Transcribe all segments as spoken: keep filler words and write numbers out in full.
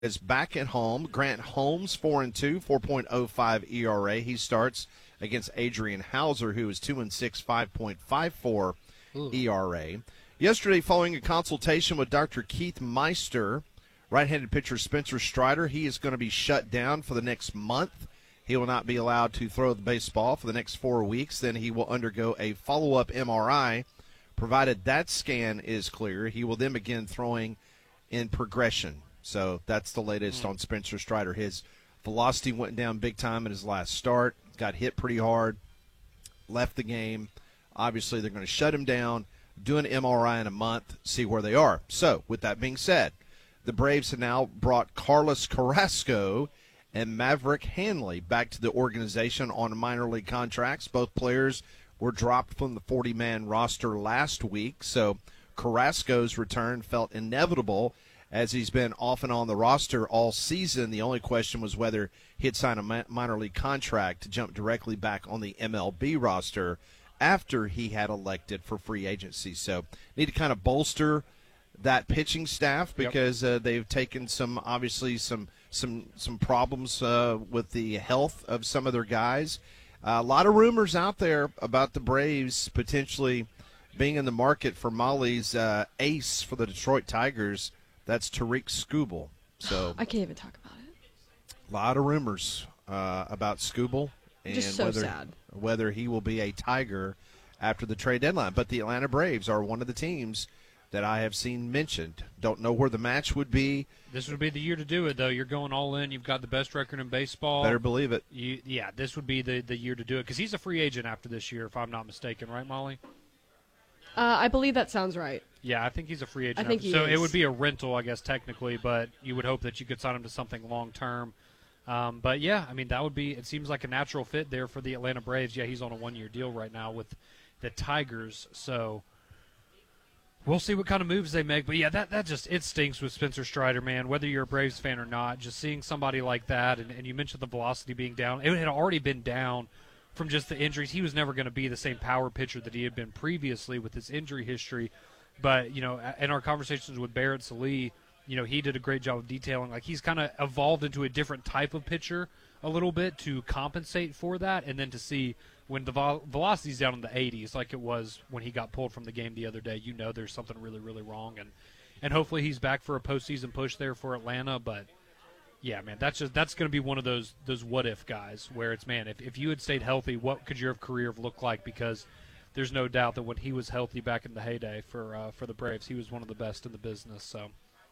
is back at home. Grant Holmes, four and two, four point oh five E R A. He starts against Adrian Hauser, who is two and six, five point five four E R A. Yesterday, following a consultation with Doctor Keith Meister, right-handed pitcher Spencer Strider, he is going to be shut down for the next month. He will not be allowed to throw the baseball for the next four weeks. Then he will undergo a follow-up M R I. Provided that scan is clear, he will then begin throwing in progression. So that's the latest mm. on Spencer Strider. His velocity went down big time in his last start, got hit pretty hard, left the game. Obviously, they're going to shut him down, do an M R I in a month, see where they are. So, with that being said, the Braves have now brought Carlos Carrasco and Maverick Hanley back to the organization on minor league contracts. Both players were dropped from the forty-man roster last week, so Carrasco's return felt inevitable as he's been off and on the roster all season. The only question was whether he'd sign a minor league contract to jump directly back on the M L B roster after he had elected for free agency. So need to kind of bolster that pitching staff because uh, they've taken some, obviously, some some some problems uh, with the health of some of their guys. Uh, a lot of rumors out there about the Braves potentially being in the market for Molly's uh, ace for the Detroit Tigers. That's Tariq Skubal. So I can't even talk about it. A lot of rumors uh, about Skubal and Just so whether sad. whether he will be a Tiger after the trade deadline. But the Atlanta Braves are one of the teams that I have seen mentioned. Don't know where the match would be. This would be the year to do it, though. You're going all in. You've got the best record in baseball. Better believe it. You, yeah, this would be the, the year to do it because he's a free agent after this year, if I'm not mistaken. Right, Molly? Uh, I believe that sounds right. Yeah, I think he's a free agent. I think after. he so is. it would be a rental, I guess, technically, but you would hope that you could sign him to something long-term. Um, but, yeah, I mean, that would be – it seems like a natural fit there for the Atlanta Braves. Yeah, he's on a one-year deal right now with the Tigers, so – we'll see what kind of moves they make. But, yeah, that, that just – it stinks with Spencer Strider, man, whether you're a Braves fan or not. Just seeing somebody like that, and, and you mentioned the velocity being down. It had already been down from just the injuries. He was never going to be the same power pitcher that he had been previously with his injury history. But, you know, in our conversations with Barrett Sallee, you know, he did a great job of detailing. Like, he's kind of evolved into a different type of pitcher a little bit to compensate for that, and then to see – when the vel- velocity's down in the eighties, like it was when he got pulled from the game the other day, you know there's something really, really wrong. And, and hopefully he's back for a postseason push there for Atlanta. But, yeah, man, that's just that's going to be one of those those what-if guys where it's, man, if, if you had stayed healthy, what could your career have looked like? Because there's no doubt that when he was healthy back in the heyday for uh, for the Braves, he was one of the best in the business. So,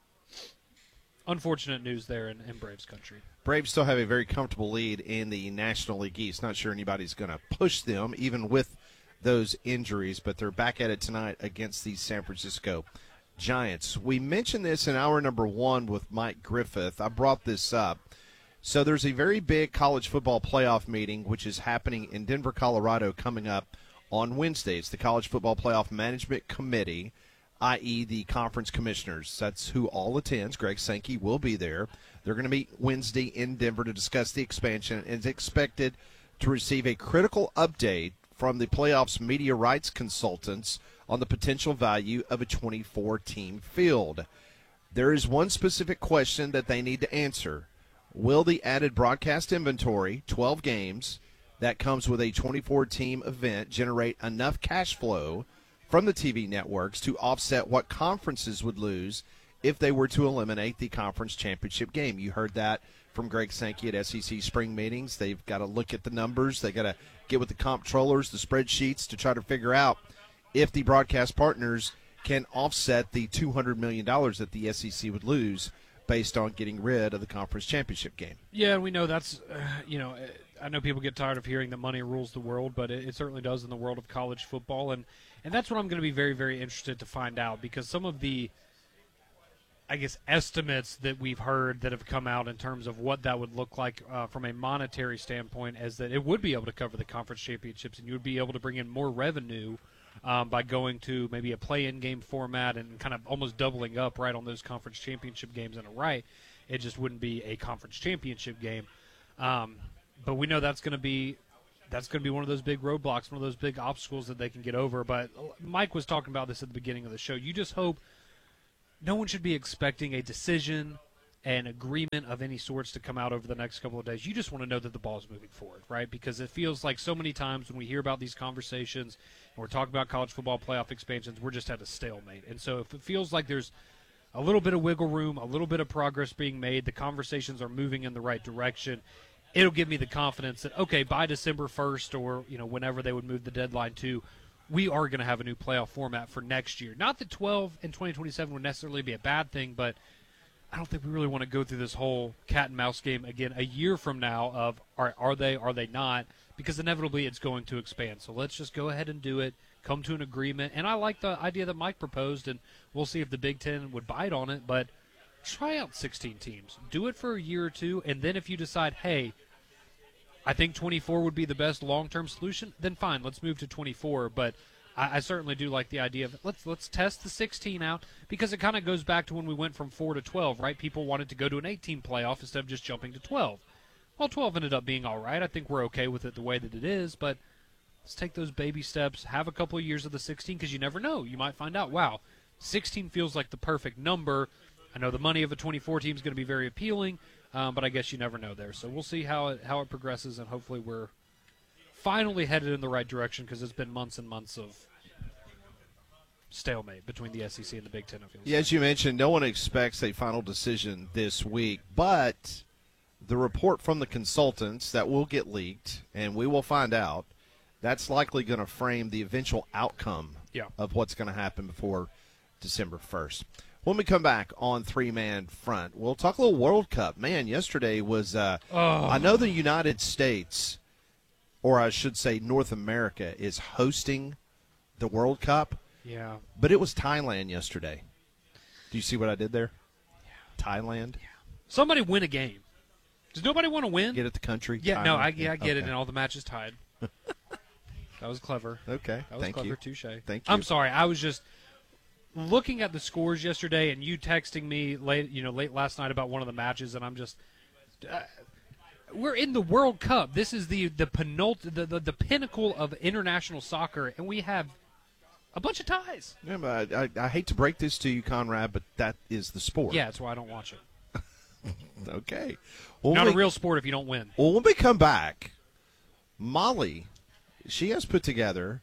unfortunate news there in, in Braves country. Braves still have a very comfortable lead in the National League East. Not sure anybody's going to push them, even with those injuries, but they're back at it tonight against the San Francisco Giants. We mentioned this in hour number one with Mike Griffith. I brought this up. So there's a very big college football playoff meeting, which is happening in Denver, Colorado, coming up on Wednesday. It's the College Football Playoff Management Committee, that is the conference commissioners. That's who all attends. Greg Sankey will be there. They're going to meet Wednesday in Denver to discuss the expansion and is expected to receive a critical update from the playoffs media rights consultants on the potential value of a twenty-four team field. There is one specific question that they need to answer. Will the added broadcast inventory, twelve games, that comes with a twenty-four team event generate enough cash flow from the T V networks to offset what conferences would lose if they were to eliminate the conference championship game? You heard that from Greg Sankey at S E C spring meetings. They've got to look at the numbers. They've got to get with the comptrollers, the spreadsheets, to try to figure out if the broadcast partners can offset the two hundred million dollars that the S E C would lose based on getting rid of the conference championship game. Yeah, we know that's, uh, you know, I know people get tired of hearing that money rules the world, but it, it certainly does in the world of college football. And, and that's what I'm going to be very, very interested to find out, because some of the, I guess, estimates that we've heard that have come out in terms of what that would look like uh, from a monetary standpoint is that it would be able to cover the conference championships and you would be able to bring in more revenue um, by going to maybe a play-in game format and kind of almost doubling up right on those conference championship games in a right. It just wouldn't be a conference championship game. Um, but we know that's going to be that's going to be one of those big roadblocks, one of those big obstacles that they can get over. But Mike was talking about this at the beginning of the show. You just hope no one should be expecting a decision an agreement of any sorts to come out over the next couple of days, you just want to know that the ball is moving forward, right? Because it feels like so many times when we hear about these conversations and we're talking about college football playoff expansions, we're just at a stalemate. And so if it feels like there's a little bit of wiggle room, a little bit of progress being made, the conversations are moving in the right direction, it'll give me the confidence that, okay, by December first or, you know, whenever they would move the deadline to, we are going to have a new playoff format for next year. Not that twelve and twenty twenty-seven would necessarily be a bad thing, but I don't think we really want to go through this whole cat and mouse game again a year from now of are, are they, are they not, because inevitably it's going to expand. So let's just go ahead and do it, come to an agreement. And I like the idea that Mike proposed, and we'll see if the Big Ten would bite on it, but try out sixteen teams. Do it for a year or two, and then if you decide, hey, I think twenty-four would be the best long-term solution, then fine, let's move to twenty-four. But I, I certainly do like the idea of let's let's test the sixteen out, because it kind of goes back to when we went from four to twelve, right? People wanted to go to an eighteen playoff instead of just jumping to twelve. Well, twelve ended up being all right. I think we're okay with it the way that it is, but let's take those baby steps, have a couple of years of the sixteen, because you never know. You might find out, wow, sixteen feels like the perfect number. I know the money of a twenty-four team is going to be very appealing, um, but I guess you never know there. So we'll see how it, how it progresses, and hopefully we're finally headed in the right direction, because it's been months and months of stalemate between the S E C and the Big Ten. Yeah, as you mentioned, no one expects a final decision this week, but the report from the consultants that will get leaked, and we will find out, that's likely going to frame the eventual outcome yeah. of what's going to happen before December first. When we come back on three-man front, we'll talk a little World Cup. Man, yesterday was uh, oh. I know the United States, or I should say North America, is hosting the World Cup. Yeah. But it was Thailand yesterday. Do you see what I did there? Yeah. Thailand. Yeah. Somebody win a game. Does nobody want to win? Get at the country. Yeah, Thailand. no, I, yeah, I get okay. it, and all the matches tied. That was clever. Okay, that was thank clever. you. Touche. Thank you. I'm sorry. I was just looking at the scores yesterday, and you texting me late, you know, late last night about one of the matches, and I'm just. Uh, we're in the World Cup. This is the the penult the, the the pinnacle of international soccer, and we have a bunch of ties. Yeah, but I, I, I hate to break this to you, Conrad, but that is the sport. Yeah, that's why I don't watch it. Okay. Well, Not we, a real sport if you don't win. Well, when we come back, Molly, she has put together,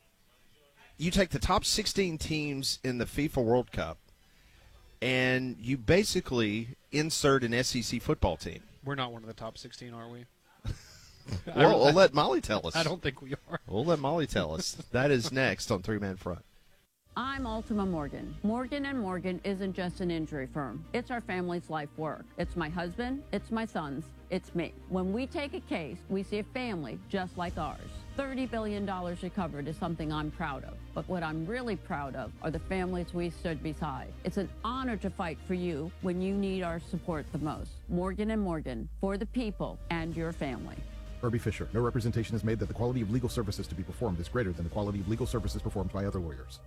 you take the top sixteen teams in the FIFA World Cup, and you basically insert an S E C football team. We're not one of the top sixteen, are we? Well, we'll let Molly tell us. I don't think we are. We'll let Molly tell us. That is next on Three Man Front. I'm Ultima Morgan. Morgan and Morgan isn't just an injury firm. It's our family's life work. It's my husband, it's my sons, it's me. When we take a case, we see a family just like ours. thirty billion dollars recovered is something I'm proud of. But what I'm really proud of are the families we stood beside. It's an honor to fight for you when you need our support the most. Morgan and Morgan, for the people and your family. Irby Fisher. No representation is made that the quality of legal services to be performed is greater than the quality of legal services performed by other lawyers.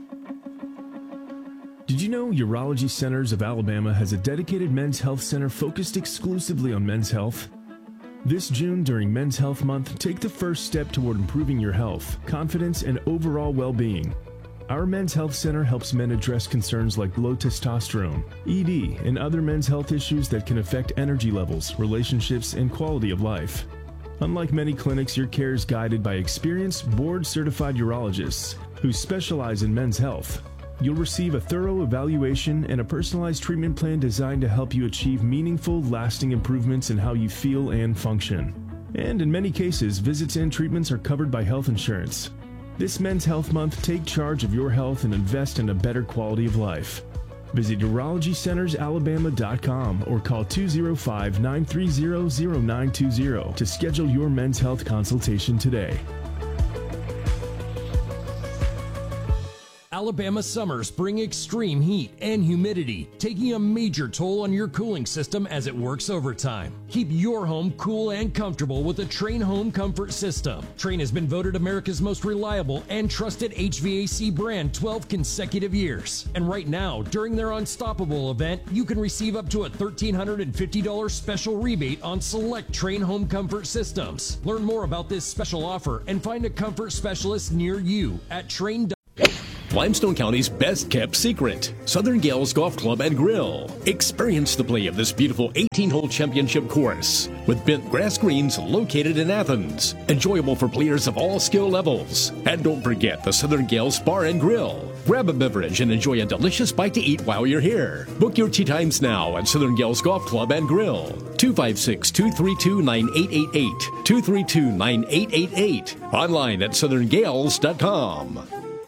Did you know Urology Centers of Alabama has a dedicated men's health center focused exclusively on men's health? This June, during Men's Health Month, take the first step toward improving your health, confidence, and overall well-being. Our Men's Health Center helps men address concerns like low testosterone, E D, and other men's health issues that can affect energy levels, relationships, and quality of life. Unlike many clinics, your care is guided by experienced, board-certified urologists who specialize in men's health. You'll receive a thorough evaluation and a personalized treatment plan designed to help you achieve meaningful, lasting improvements in how you feel and function. And in many cases, visits and treatments are covered by health insurance. This Men's Health Month, take charge of your health and invest in a better quality of life. Visit urology centers alabama dot com or call two oh five, nine three zero, zero nine two zero to schedule your men's health consultation today. Alabama summers bring extreme heat and humidity, taking a major toll on your cooling system as it works overtime. Keep your home cool and comfortable with a Trane Home Comfort System. Trane has been voted America's most reliable and trusted H V A C brand twelve consecutive years. And right now, during their Unstoppable event, you can receive up to a one thousand three hundred fifty dollars special rebate on select Trane Home Comfort Systems. Learn more about this special offer and find a comfort specialist near you at Trane dot com. Limestone County's best-kept secret, Southern Gales Golf Club and Grill. Experience the play of this beautiful eighteen-hole championship course with bent grass greens located in Athens. Enjoyable for players of all skill levels. And don't forget the Southern Gales Bar and Grill. Grab a beverage and enjoy a delicious bite to eat while you're here. Book your tee times now at Southern Gales Golf Club and Grill. two five six, two three two, nine eight eight eight. two three two, nine eight eight eight. Online at southern gales dot com.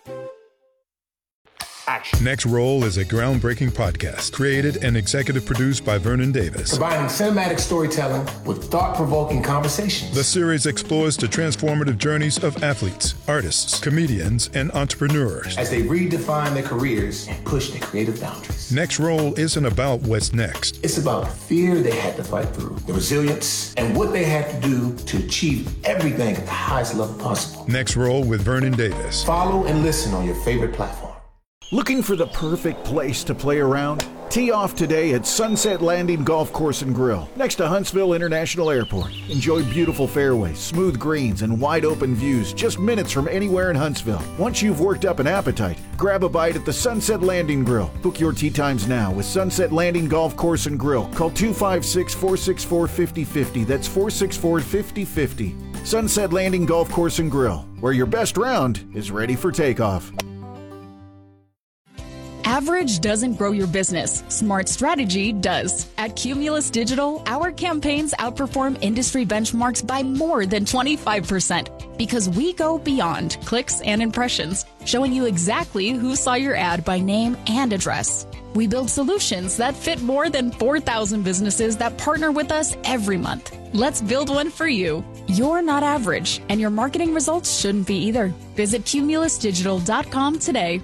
Next Roll is a groundbreaking podcast created and executive produced by Vernon Davis. Combining cinematic storytelling with thought-provoking conversations. The series explores the transformative journeys of athletes, artists, comedians, and entrepreneurs as they redefine their careers and push their creative boundaries. Next Roll isn't about what's next. It's about the fear they had to fight through, the resilience, and what they had to do to achieve everything at the highest level possible. Next Roll with Vernon Davis. Follow and listen on your favorite platform. Looking for the perfect place to play around? Tee off today at Sunset Landing Golf Course and Grill, next to Huntsville International Airport. Enjoy beautiful fairways, smooth greens, and wide open views just minutes from anywhere in Huntsville. Once you've worked up an appetite, grab a bite at the Sunset Landing Grill. Book your tee times now with Sunset Landing Golf Course and Grill. Call two five six, four six four, five zero five zero. That's four six four, five zero five zero. Sunset Landing Golf Course and Grill, where your best round is ready for takeoff. Average doesn't grow your business. Smart strategy does. At Cumulus Digital, our campaigns outperform industry benchmarks by more than twenty-five percent because we go beyond clicks and impressions, showing you exactly who saw your ad by name and address. We build solutions that fit more than four thousand businesses that partner with us every month. Let's build one for you. You're not average, and your marketing results shouldn't be either. Visit cumulus digital dot com today.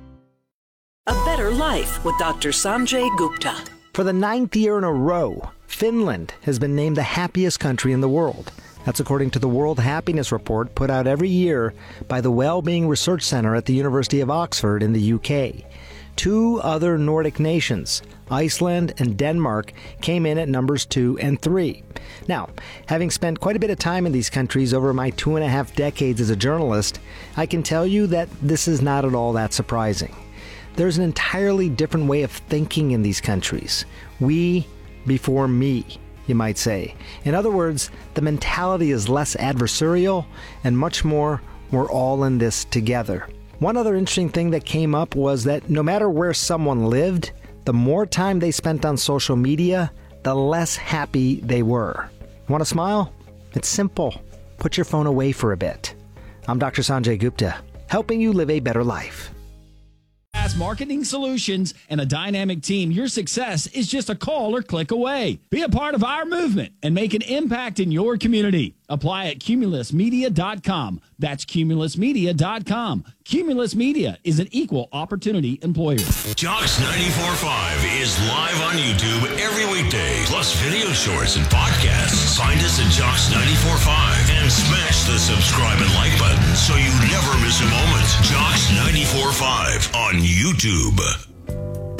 A Better Life with Doctor Sanjay Gupta. For the ninth year in a row, Finland has been named the happiest country in the world. That's according to the World Happiness Report put out every year by the Wellbeing Research Center at the University of Oxford in the U K. Two other Nordic nations, Iceland and Denmark, came in at numbers two and three. Now, having spent quite a bit of time in these countries over my two and a half decades as a journalist, I can tell you that this is not at all that surprising. There's an entirely different way of thinking in these countries. We before me, you might say. In other words, the mentality is less adversarial and much more, we're all in this together. One other interesting thing that came up was that no matter where someone lived, the more time they spent on social media, the less happy they were. Want to smile? It's simple. Put your phone away for a bit. I'm Doctor Sanjay Gupta, helping you live a better life. As marketing solutions and a dynamic team, your success is just a call or click away. Be a part of our movement and make an impact in your community. Apply at cumulus media dot com. That's cumulus media dot com. Cumulus Media is an equal opportunity employer. Jocks ninety-four point five is live on YouTube every weekday, plus video shorts and podcasts. Find us at Jocks ninety-four point five and smash the subscribe and like button so you never miss a moment. Jocks ninety-four point five on YouTube.